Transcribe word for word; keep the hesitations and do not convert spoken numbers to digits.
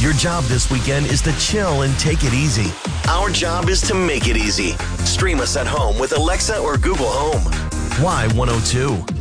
Your job this weekend is to chill and take it easy. Our job is to make it easy. Stream us at home with Alexa or Google Home. Y one oh two.